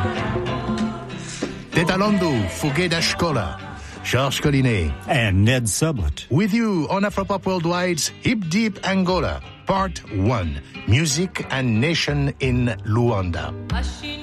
Tetalando, Fughe da Scola, Georges Collinet. And Ned Sublett. With you on Afropop Worldwide's Hip Deep Angola, Part 1, Music and Nation in Luanda.